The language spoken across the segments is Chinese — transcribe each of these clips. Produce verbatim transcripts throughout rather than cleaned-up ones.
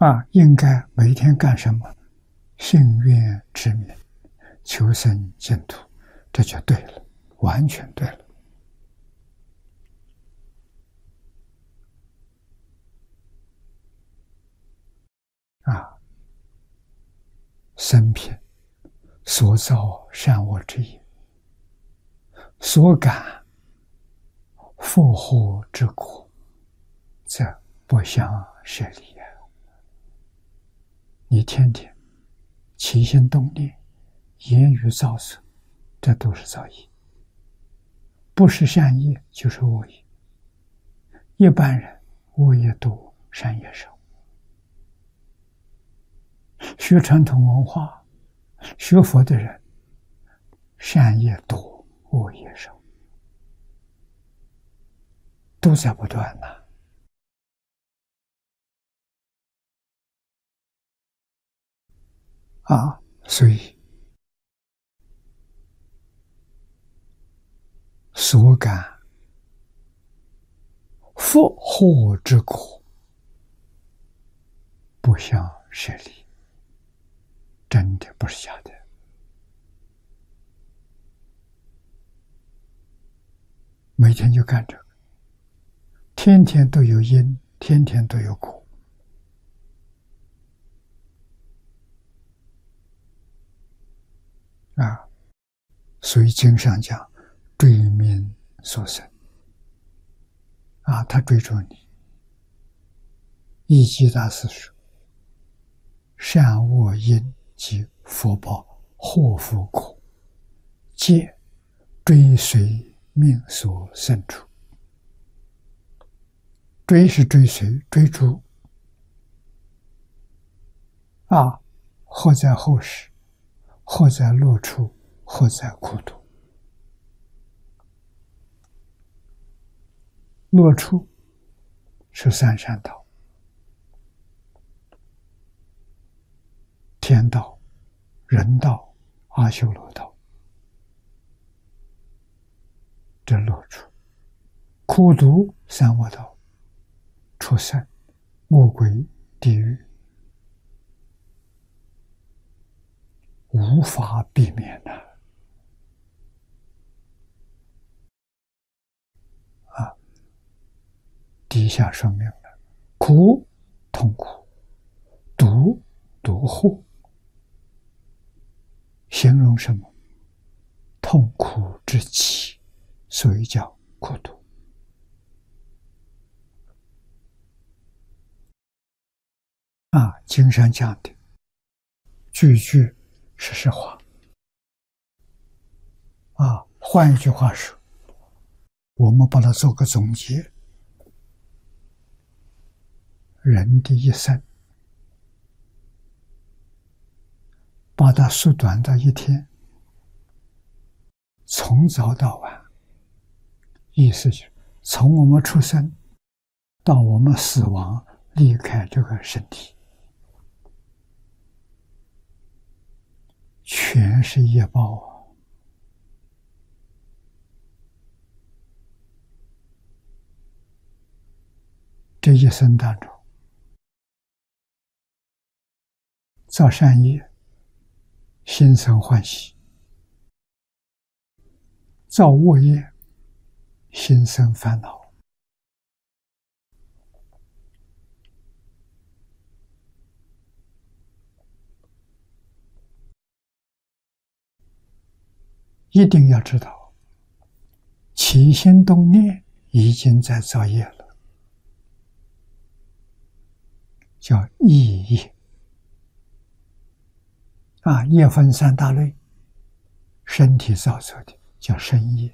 啊，应该每天干什么？信愿持名，求生净土，这就对了，完全对了。啊，生平所造善恶之业，所感复祸之苦，则不相舍离也。你天天起心动念、言语造作，这都是造业，不是善业就是恶业。一般人恶业多，善业少。学传统文化、学佛的人，善业多，恶业少，都在不断呢。啊，所以所感复祸之苦，不相舍离，真的不是假的。每天就干这个，天天都有因，天天都有果。啊，所以经上讲，追名所生。啊，他追逐你。一机大师说：“善恶因及福报，祸福苦，皆追随命所生出。”追是追随、追逐。啊，或在后世，或在乐处，或在苦途。乐处是三善道、天道、人道、阿修罗道，这乐处。苦毒三恶道，畜生、恶鬼、地狱，无法避免的。啊，底下说明了：苦痛苦，毒毒祸，形容什么？痛苦之极，所以叫苦毒。啊，经上讲的句句是实话。啊，换一句话说，我们把它做个总结：人的一生，把它缩短到一天，从早到晚，意思就是从我们出生到我们死亡，离开这个身体，全是业报啊！这一生当中，造善业，心生欢喜；造恶业，心生烦恼。一定要知道，起心动念已经在造业了，叫意业。啊，业分三大类，身体造作的叫身业，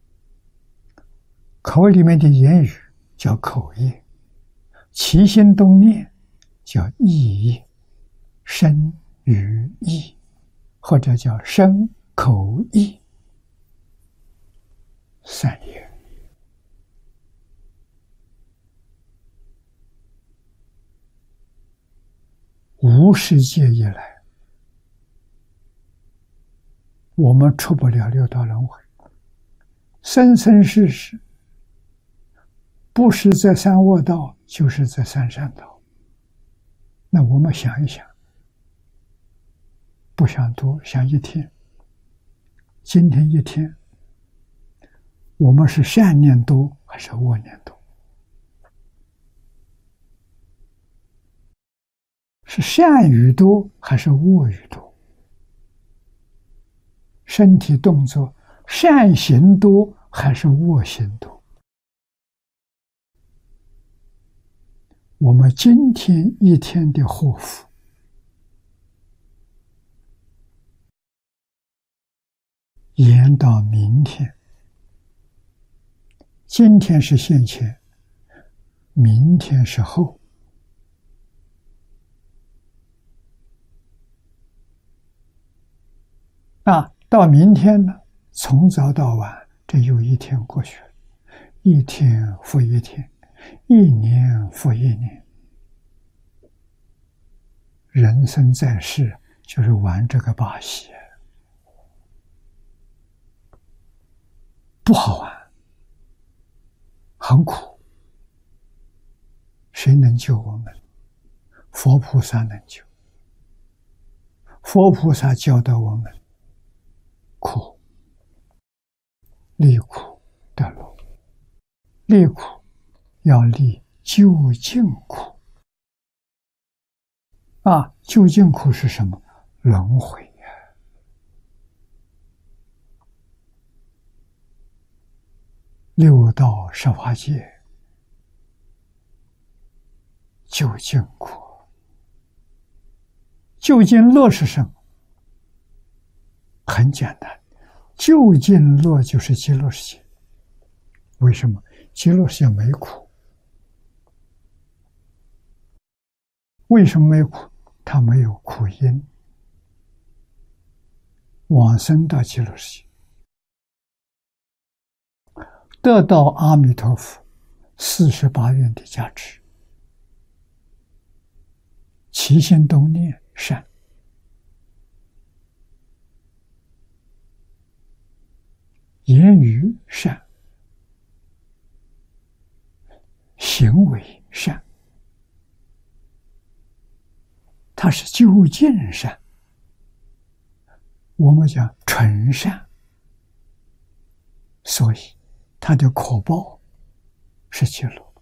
口里面的言语叫口业，起心动念叫意业，身语意，或者叫身口意三业。无世界以来，我们出不了六道轮回，生生世世不是在三恶道，就是在三善道。 那我们想一想，不想多，想一天。今天一天，我们是善念多还是恶念多？是善语多还是恶语多？身体动作善行多还是恶行多？我们今天一天的祸福，延到明天。今天是现前，明天是后。啊，到明天呢，从早到晚，这又一天过去了，一天复一天，一年复一年。人生在世，就是玩这个把戏，不好玩，很苦。谁能救我们？佛菩萨能救。佛菩萨教导我们苦，离苦得乐。离苦要离究竟苦。啊，究竟苦是什么？轮回呀！六道十法界，究竟苦。究竟乐是什么？很简单，究竟乐就是极乐世界。为什么？极乐世界没苦。为什么没苦？它没有苦因。往生到极乐世界，得到阿弥陀佛四十八愿的加持，起心动念善，言语善，行为善，它是究竟善。我们讲纯善，所以它的果报是极乐。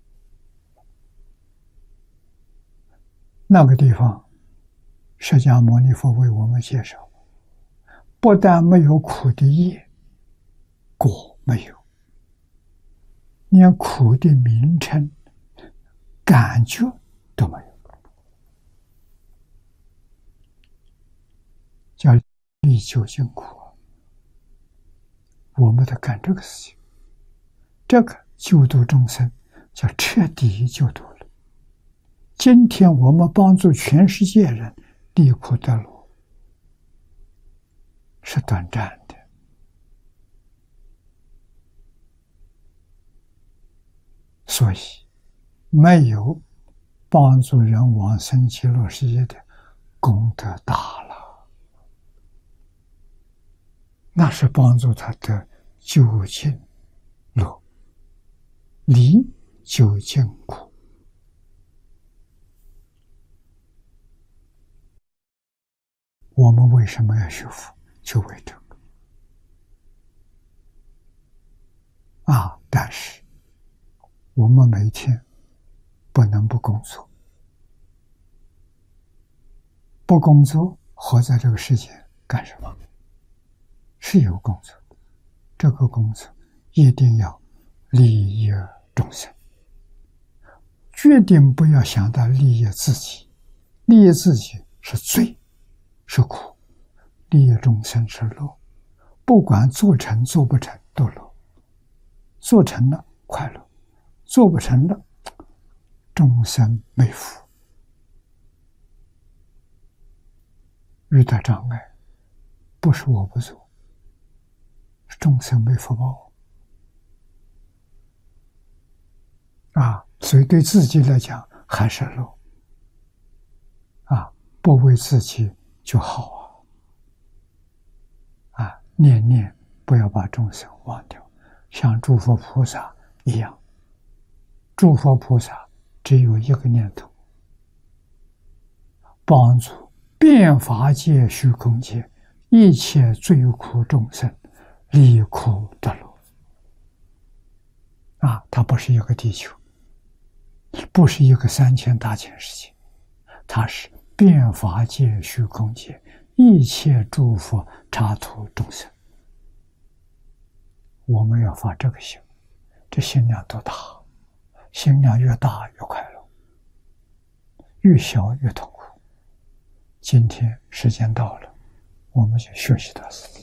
那个地方，释迦牟尼佛为我们介绍，不但没有苦的业，果没有，连苦的名称、感觉都没有，叫离究竟苦。我们得干这个事情，这个救度众生叫彻底救度了。今天我们帮助全世界人离苦得乐，是短暂的。所以没有帮助人往生极乐世界的功德大了，那是帮助他的究竟乐，离究竟苦。我们为什么要学佛？就为这个啊！但是我们每天不能不工作，不工作活在这个世界干什么？是有工作，这个工作一定要利益众生，决定不要想到利益自己。利益自己是罪，是苦；利益众生是乐。不管做成做不成都乐，做成了快乐，做不成了众生没福，遇到障碍不是我不做，是众生没福报啊！所以对自己来讲还是乐啊，不为自己就好啊！啊，念念不要把众生忘掉，像诸佛菩萨一样。诸佛菩萨只有一个念头， 帮助遍法界虚空界一切罪苦众生离苦得乐。啊，它不是一个地球，不是一个三千大千世界，它是遍法界虚空界一切诸佛刹土众生。我们要发这个心，这心量多大？心量越大越快乐，越小越痛苦。今天时间到了，我们就学习到此。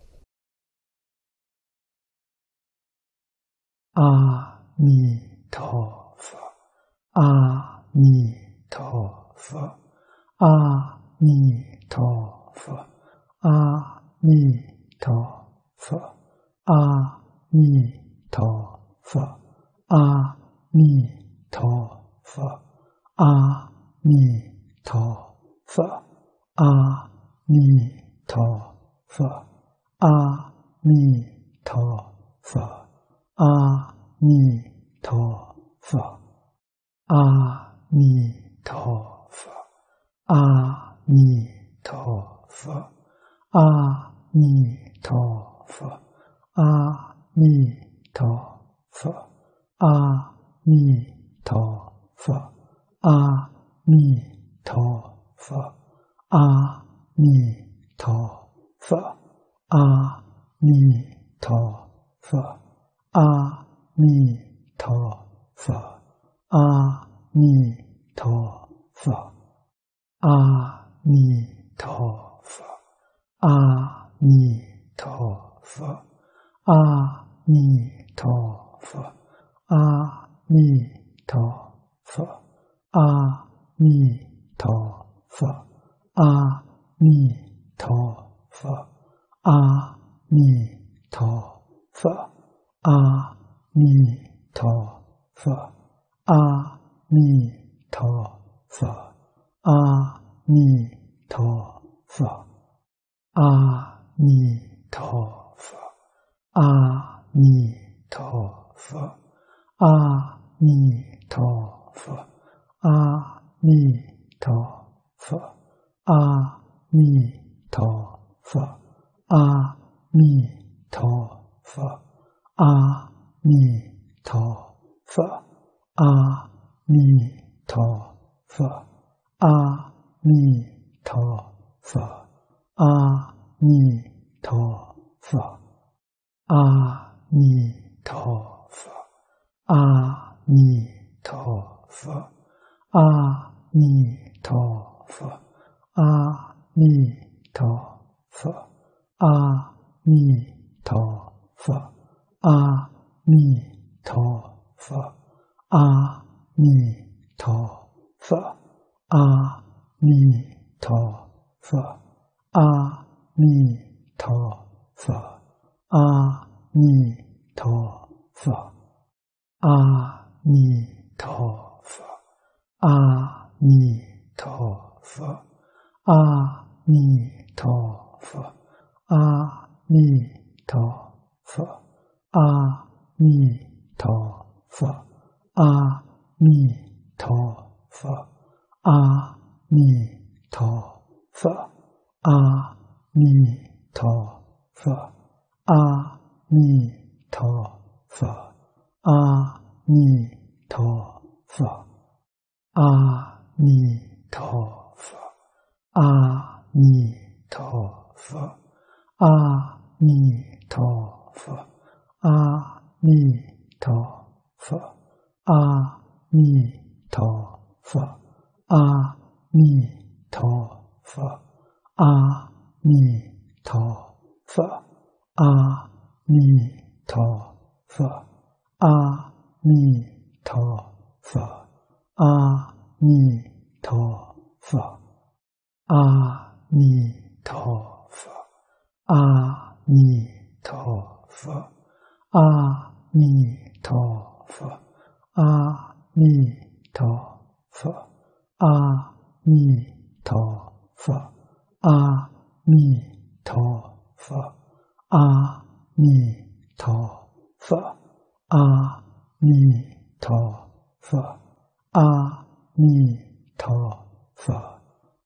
阿弥陀佛，阿弥陀佛，阿弥陀佛，阿弥陀佛，阿弥陀佛，阿弥陀佛，阿弥陀佛，阿弥陀佛，阿弥陀佛。阿弥陀佛，阿弥陀佛，阿弥陀佛，阿弥陀佛，阿弥陀佛，阿弥陀佛，阿弥陀佛，阿弥陀佛，阿弥陀佛。阿弥陀佛，阿弥陀佛，阿弥陀佛，阿弥陀佛，阿弥陀佛，阿弥陀佛，阿弥陀佛，阿弥陀佛，阿弥陀佛。阿弥陀佛，阿弥陀佛，阿弥陀佛，阿弥陀佛，阿弥陀佛，阿弥陀佛，阿弥陀佛，阿弥陀佛，阿弥陀佛。阿弥陀佛，阿弥陀佛，阿弥陀佛，阿弥陀佛，阿弥陀佛，阿弥陀佛，阿弥陀佛，阿弥陀佛，阿弥陀佛。阿弥陀佛，阿弥陀佛，阿弥陀佛，阿弥陀佛，阿弥陀佛，阿弥陀佛，阿弥陀佛，阿弥陀佛，阿弥陀佛。阿弥陀佛，阿弥陀佛，阿弥陀佛，阿弥陀佛，阿弥陀佛，阿弥陀佛，阿弥陀佛，阿弥陀佛，阿弥陀佛。阿弥陀佛，阿弥陀佛，阿弥陀佛，阿弥陀佛，阿弥陀佛，阿弥陀佛，阿弥陀佛，阿弥陀佛，阿弥陀佛。阿弥陀佛，阿弥陀佛，阿弥陀佛，阿弥陀佛，阿弥陀佛，阿弥陀佛，阿弥陀佛，